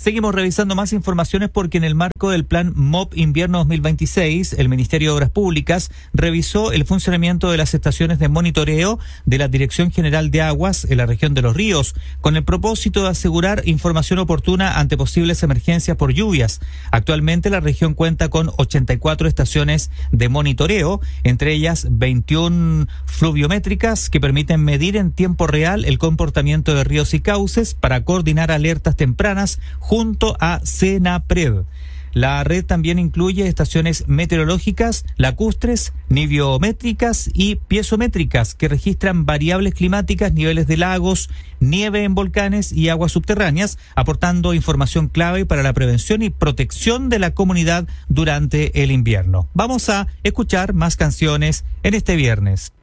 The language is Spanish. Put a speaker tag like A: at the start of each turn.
A: Seguimos revisando más informaciones porque en el marco del plan MOP Invierno 2026, el Ministerio de Obras Públicas revisó el funcionamiento de las estaciones de monitoreo de la Dirección General de Aguas en la región de Los Ríos, con el propósito de asegurar información oportuna ante posibles emergencias por lluvias. Actualmente la región cuenta con 84 estaciones de monitoreo, entre ellas 21 fluviométricas que permiten medir en tiempo real el comportamiento de ríos y cauces para coordinar alertas tempranas junto a CENAPRED. La red también incluye estaciones meteorológicas, lacustres, niviométricas y piezométricas que registran variables climáticas, niveles de lagos, nieve en volcanes y aguas subterráneas, aportando información clave para la prevención y protección de la comunidad durante el invierno. Vamos a escuchar más canciones en este viernes.